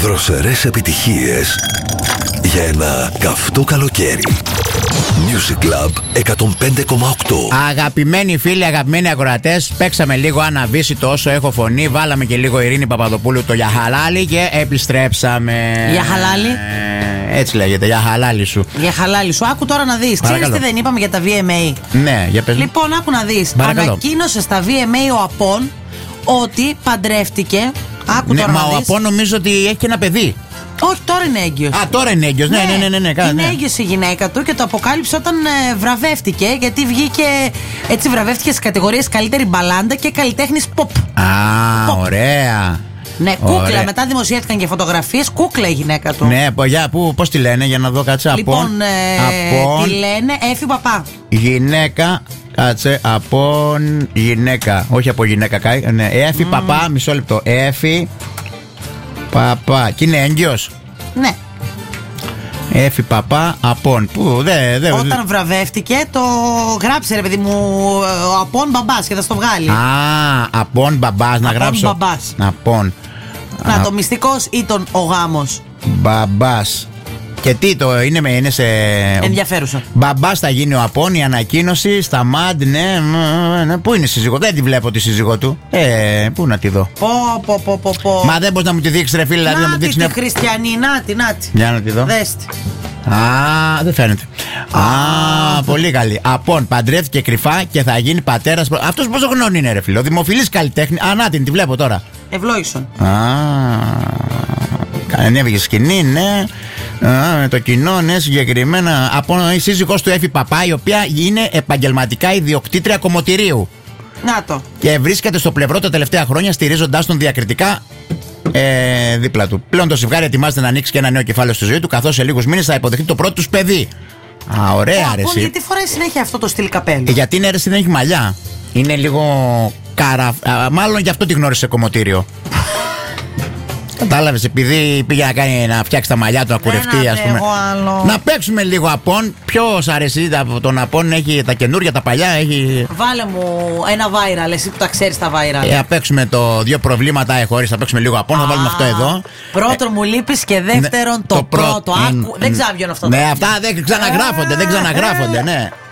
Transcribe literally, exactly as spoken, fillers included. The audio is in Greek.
Δροσερές επιτυχίες για ένα καυτό καλοκαίρι. Music Club εκατόν πέντε κόμμα οκτώ. Αγαπημένοι φίλοι, αγαπημένοι ακροατές, παίξαμε λίγο Άννα Βύση, το Όσο έχω φωνή. Βάλαμε και λίγο Ειρήνη Παπαδοπούλου, το Για Χαλάλη, και επιστρέψαμε. Για Χαλάλη. Ε, έτσι λέγεται, Για Χαλάλη σου. Για Χαλάλη σου. Άκου τώρα να δεις. Ξέρεις τι δεν είπαμε για τα βι εμ έι? Ναι, για πες. Λοιπόν, άκου να δεις. Παρακαλώ. Ανακοίνωσε στα βι εμ έι ο Απόν ότι παντρεύτηκε. Άκου Ναι, τώρα μα να ο δεις. Απόν νομίζω ότι έχει και ένα παιδί. Όχι, τώρα είναι έγκυος. Α, τώρα είναι έγκυος. Ναι, ναι, ναι, ναι, ναι, ναι, Είναι ναι. έγκυος η γυναίκα του και το αποκάλυψε όταν ε, βραβεύτηκε. Γιατί βγήκε. Έτσι, βραβεύτηκε στις κατηγορίες καλύτερη μπαλάντα και καλλιτέχνης pop. Α, Pop. ωραία. Ναι, κούκλα. Ωραία. Μετά δημοσιεύτηκαν και φωτογραφίες. Κούκλα η γυναίκα του. Ναι, πο- για, πού, πώς τη λένε, για να δω, κάτσε. Λοιπόν, Απόν, ε, Απόν, τη λένε Έφη Παπά. γυναίκα, κάτσε, από γυναίκα. Όχι από γυναίκα, κάει. Ναι, Έφη Mm. Παπά, μισό λεπτό. Έφη Παπά. Και είναι έγκυος. Ναι. Έφη Παπά, Απόν. Πού, δε, δε. Όταν βραβεύτηκε, το γράψε ρε παιδί μου ο Απόν μπαμπάς και θα στο βγάλει. Α, Απόν μπαμπάς, να Απόν γράψω. μπαμπάς. Απόν. Να, το μυστικός ή τον ο γάμος. Μπαμπάς. Και τι το είναι, με, είναι σε. Ενδιαφέρουσα. Μπαμπάς θα γίνει ο Απόν, η ανακοίνωση στα μαντ, ναι, μ, ναι. Πού είναι η σύζυγό? Δεν τη βλέπω τη σύζυγό του. Ε, πού να τη δω. Πω, πω, πω, πω, πω. Μα δεν μπορεί να μου τη δείξει, ρε φίλε, δηλαδή να μου Να τη δείξει τη μια. χριστιανή, να τη, να τη. Για να τη δω. Δες τη. Α, δεν φαίνεται. Α, πολύ καλή. Απόν, παντρεύτηκε κρυφά και θα γίνει πατέρας. Αυτός πόσο χρονών είναι, ρε φίλε? Ο δημοφιλής καλλιτέχνη. Α, να την, τη βλέπω τώρα. Ευλόγησον. Α, ανέβηκε σκηνή, ναι. Α, με το κοινό, ναι, συγκεκριμένα. Από η σύζυγός του Έφη Παπά, η οποία είναι επαγγελματικά ιδιοκτήτρια κομμωτηρίου. Να το. Και βρίσκεται στο πλευρό τα τελευταία χρόνια, στηρίζοντάς τον διακριτικά ε, δίπλα του. Πλέον το ζευγάρι ετοιμάζεται να ανοίξει και ένα νέο κεφάλαιο στη ζωή του, καθώς σε λίγους μήνες θα υποδεχτεί το πρώτο τους παιδί. Α, ωραία, Ο ρε Απόν εσύ. γιατί φοράει συνέχεια αυτό το στυλ καπέλο? Ε, γιατί είναι, ρε εσύ, δεν έχει μαλλιά. Είναι λίγο καρα. Α, μάλλον γι' αυτό τη γνώρισε κομμωτήριο. Κατάλαβες, επειδή πήγε να, κάνει, να φτιάξει τα μαλλιά του, να κουρευτεί, ας πούμε. Να παίξουμε λίγο Απόν. Ποιος αρέσει από τον Απόν? Έχει τα καινούρια, τα παλιά, έχει. Βάλε μου ένα viral, εσύ που τα ξέρεις τα viral. Ε, να παίξουμε το δύο προβλήματα έχω χωρίς, θα παίξουμε λίγο Απόν, θα βάλουμε αυτό εδώ. Πρώτον μου λείπεις και δεύτερον Ναι, το, το πρώτο. πρώτο. Άκου, Mm, δεν mm. ξαναβγαίνω αυτό. Ναι, αυτά δεν ξαναγράφονται, δεν ξαναγράφονται, ναι.